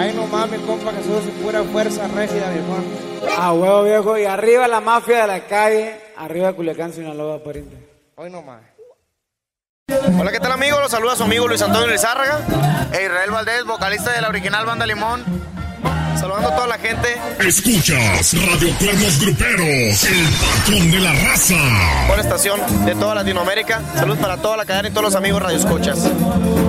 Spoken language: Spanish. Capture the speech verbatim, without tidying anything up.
Ay, no mames, compa, que sos pura fuerza rígida, viejón. Ah, huevo, viejo. Y arriba la mafia de la calle. Arriba Culiacán, Sinaloa, pariente. Hoy no más. Hola, ¿qué tal, amigos? Los saluda su amigo Luis Antonio Lizárraga e Israel Valdés, vocalista de la original Banda Limón. Saludando a toda la gente. Escuchas Radio Cuernos Gruperos, el patrón de la raza. Buena estación de toda Latinoamérica. Saludos para toda la cadena y todos los amigos radioescuchas.